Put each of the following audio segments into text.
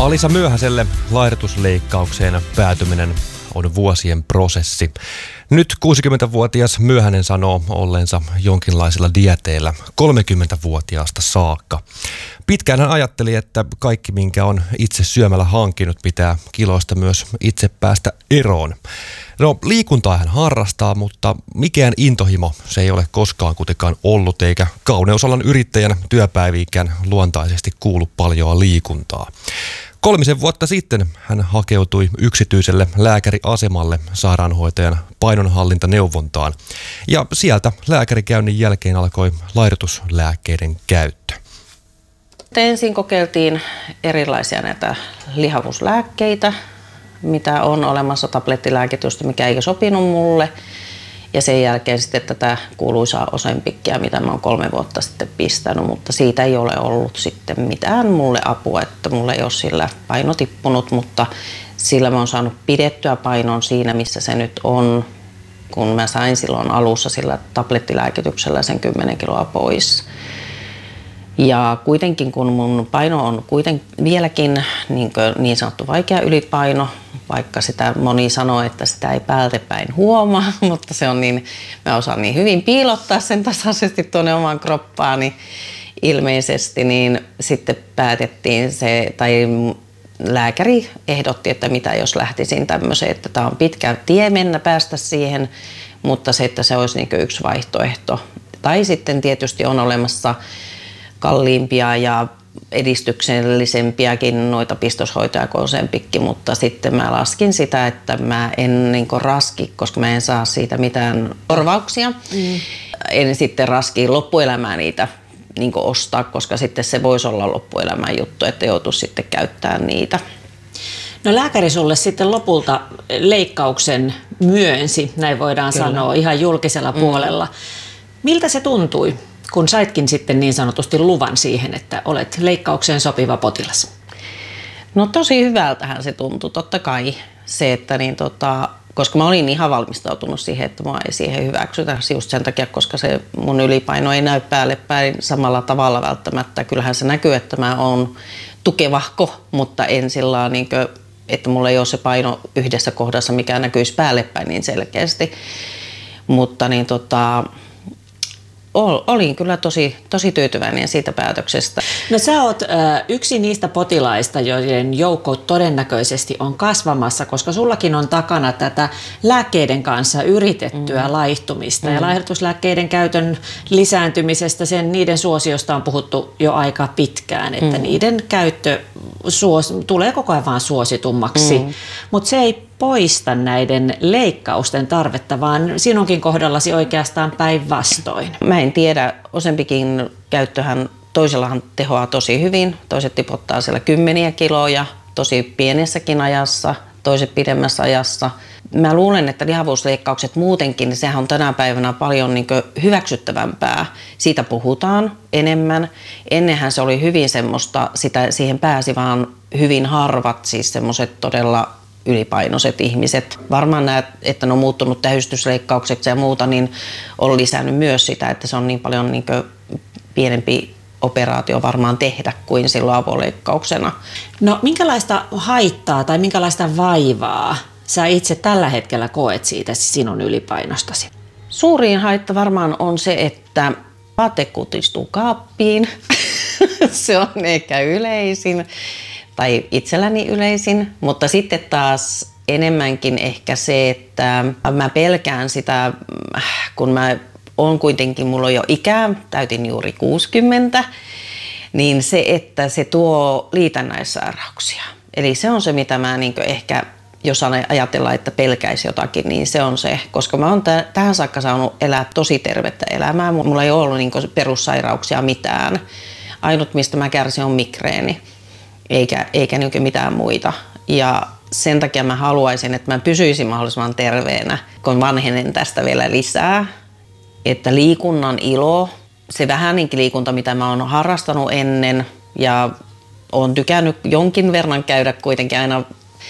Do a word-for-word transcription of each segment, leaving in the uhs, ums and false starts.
Alisa Myöhäselle laihdutusleikkaukseen päätyminen on vuosien prosessi. Nyt kuusikymmentävuotias Myöhänen sanoo olleensa jonkinlaisilla dieteillä kolmekymmentävuotiaasta saakka. Pitkään hän ajatteli, että kaikki minkä on itse syömällä hankinut pitää kiloista myös itse päästä eroon. No, liikuntaa hän harrastaa, mutta mikään intohimo se ei ole koskaan kuitenkaan ollut, eikä kauneusalan yrittäjän työpäiviinkään luontaisesti kuulu paljoa liikuntaa. Kolmisen vuotta sitten hän hakeutui yksityiselle lääkäriasemalle sairaanhoitajan painonhallintaneuvontaan ja sieltä lääkärikäynnin jälkeen alkoi laihdutuslääkkeiden käyttö. Ensin kokeiltiin erilaisia näitä lihavuuslääkkeitä, mitä on olemassa tablettilääkitystä, mikä ei sopinut mulle. Ja sen jälkeen sitten tätä kuuluisaa Ozempickia, mitä mä oon kolme vuotta sitten pistänyt, mutta siitä ei ole ollut sitten mitään mulle apua, että mulla ei ole sillä paino tippunut, mutta sillä mä oon saanut pidettyä painon siinä, missä se nyt on, kun mä sain silloin alussa sillä tablettilääkityksellä sen kymmenen kiloa pois. Ja kuitenkin kun mun paino on kuitenkin vieläkin niin, niin sanottu vaikea ylipaino, vaikka sitä moni sanoo, että sitä ei päältäpäin huomaa, mutta se on niin, mä osaan niin hyvin piilottaa sen tasaisesti tuonne omaan kroppaani ilmeisesti, niin sitten päätettiin se, tai lääkäri ehdotti, että mitä jos lähtisin tämmöiseen, että tämä on pitkä tie mennä päästä siihen, mutta se, että se olisi niin yksi vaihtoehto. Tai sitten tietysti on olemassa kalliimpia ja edistyksellisempiäkin noita pistoshoitoja kuin Ozempicki, mutta sitten mä laskin sitä, että mä en niin raski, koska mä en saa siitä mitään korvauksia. Mm. En sitten raski loppuelämää niitä niin ostaa, koska sitten se voisi olla loppuelämän juttu, että joutuisi sitten käyttämään niitä. No lääkäri sulle sitten lopulta leikkauksen myönsi, näin voidaan Kyllä. sanoa, ihan julkisella mm. puolella. Miltä se tuntui, kun saitkin sitten niin sanotusti luvan siihen, että olet leikkaukseen sopiva potilas? No tosi hyvältähän se tuntui, totta kai. Se, että niin tota, koska mä olin ihan valmistautunut siihen, että mua ei siihen hyväksytä just sen takia, koska se mun ylipaino ei näy päälle päin samalla tavalla välttämättä. Kyllähän se näkyy, että mä oon tukevahko, mutta en sillä niin kuin, että mulla ei ole se paino yhdessä kohdassa, mikä näkyisi päälle päin niin selkeästi. Mutta niin tota... Olin kyllä tosi, tosi tyytyväinen siitä päätöksestä. No sä oot ö, yksi niistä potilaista, joiden joukko todennäköisesti on kasvamassa, koska sullakin on takana tätä lääkkeiden kanssa yritettyä mm. laihtumista. Mm. Ja laihdutuslääkkeiden käytön lisääntymisestä, sen, niiden suosiosta on puhuttu jo aika pitkään, että mm. niiden käyttö suos, tulee koko ajan vaan suositummaksi. Mm. Mutta se ei poista näiden leikkausten tarvetta, vaan sinunkin kohdallasi oikeastaan päinvastoin. Mä en tiedä, Ozempicin käyttöhän toisellahan tehoaa tosi hyvin, toiset tipottaa siellä kymmeniä kiloja tosi pienessäkin ajassa, toiset pidemmässä ajassa. Mä luulen, että lihavuusleikkaukset muutenkin, niin sehän on tänä päivänä paljon niin kuin hyväksyttävämpää. Siitä puhutaan enemmän. Ennenhän se oli hyvin semmoista, sitä, siihen pääsi vaan hyvin harvat, siis semmoiset todella ylipainoiset ihmiset. Varmaan nämä, että ne on muuttunut tähystysleikkaukseksi ja muuta, niin on lisännyt myös sitä, että se on niin paljon niin kuin pienempi operaatio varmaan tehdä kuin silloin avoleikkauksena. No minkälaista haittaa tai minkälaista vaivaa sä itse tällä hetkellä koet siitä sinun ylipainostasi? Suurin haitta varmaan on se, että vaate kutistuu kaappiin. Se on ehkä yleisin. Tai itselläni yleisin, mutta sitten taas enemmänkin ehkä se, että mä pelkään sitä, kun mä oon kuitenkin, mulla on jo ikää, täytin juuri kuusikymmentä, niin se, että se tuo liitännäissairauksia. Eli se on se, mitä mä niin ehkä, jos ajatellaan, että pelkäisi jotakin, niin se on se, koska mä oon t- tähän saakka saanut elää tosi tervettä elämää. Mulla ei ole ollut niin perussairauksia mitään. Ainut, mistä mä kärsin, on migreeni. Eikä, eikä niin mitään muita. Ja sen takia mä haluaisin, että mä pysyisin mahdollisimman terveenä, kun vanhenen tästä vielä lisää. Että liikunnan ilo, se vähäinenkin liikunta, mitä mä oon harrastanut ennen ja oon tykännyt jonkin verran käydä kuitenkin aina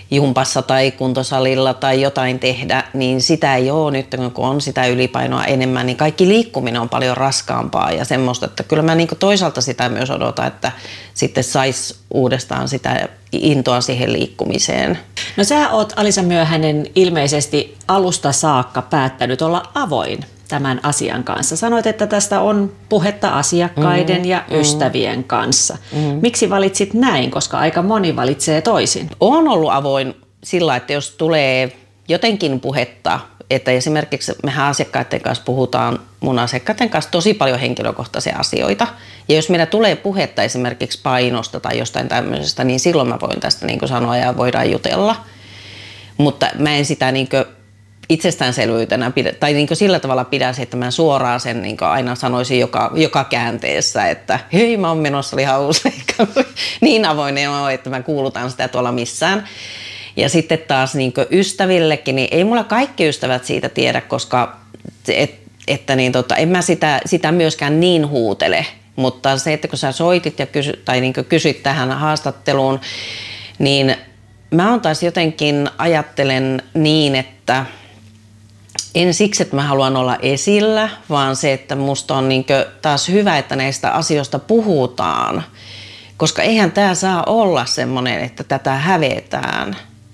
jumpassa tai kuntosalilla tai jotain tehdä, niin sitä ei ole nyt, kun on sitä ylipainoa enemmän, niin kaikki liikkuminen on paljon raskaampaa ja semmoista, että kyllä mä niin kuin toisaalta sitä myös odotan, että sitten saisi uudestaan sitä intoa siihen liikkumiseen. No sä oot, Alisa Myöhänen, ilmeisesti alusta saakka päättänyt olla avoin tämän asian kanssa. Sanoit, että tästä on puhetta asiakkaiden mm-hmm. ja ystävien kanssa. Mm-hmm. Miksi valitsit näin, koska aika moni valitsee toisin? Olen ollut avoin sillä, että jos tulee jotenkin puhetta, että esimerkiksi mehän asiakkaiden kanssa puhutaan mun asiakkaiden kanssa tosi paljon henkilökohtaisia asioita. Ja jos meillä tulee puhetta esimerkiksi painosta tai jostain tämmöisestä, niin silloin mä voin tästä niin kuin sanoa ja voidaan jutella. Mutta mä en sitä niin kuin itsestäänselvyytenä pidä, tai niin kuin sillä tavalla pidän se, että mä suoraan sen niin kuin aina sanoisin joka, joka käänteessä, että hei, mä oon menossa lihavuusleikkaukseen. Niin avoinen on, että mä kuulutan sitä tuolla missään. Ja sitten taas niin kuin ystävillekin, niin ei mulla kaikki ystävät siitä tiedä, koska et, että niin tota, en mä sitä, sitä myöskään niin huutele. Mutta se, että kun sä soitit ja kysy, tai niin kuin kysyt tähän haastatteluun, niin mä on taas jotenkin ajattelen niin, että en siksi, että mä haluan olla esillä, vaan se, että musta on niin kuin taas hyvä, että näistä asioista puhutaan. Koska eihän tämä saa olla semmoinen, että tätä hävetään.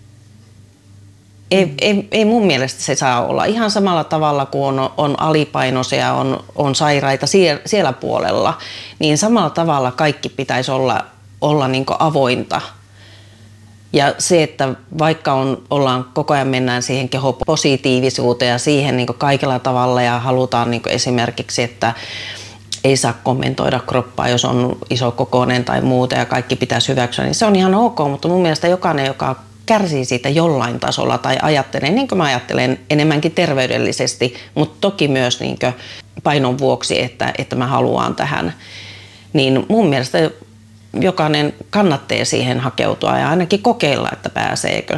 Ei, ei, ei mun mielestä se saa olla ihan samalla tavalla kuin on, on alipainoisia, on, on sairaita siellä, siellä puolella, niin samalla tavalla kaikki pitäisi olla, olla niin kuin avointa. Ja se, että vaikka on, ollaan koko ajan mennään siihen kehopositiivisuuteen ja siihen niin kuin kaikella tavalla ja halutaan niin kuin esimerkiksi, että ei saa kommentoida kroppaa, jos on isokokoinen tai muuta ja kaikki pitäisi hyväksyä, niin se on ihan ok, mutta mun mielestä jokainen, joka kärsii siitä jollain tasolla tai ajattelee, niin kuin mä ajattelen, enemmänkin terveydellisesti, mutta toki myös niin kuin painon vuoksi, että, että mä haluan tähän, niin mun mielestä jokainen kannattaa siihen hakeutua ja ainakin kokeilla, että pääseekö.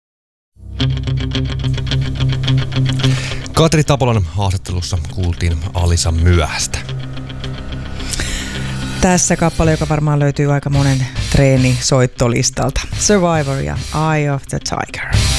Katri Tapolan haastattelussa kuultiin Alisa Myöhästä. Tässä kappale, joka varmaan löytyy aika monen treenisoittolistalta. Survivor ja Eye of the Tiger.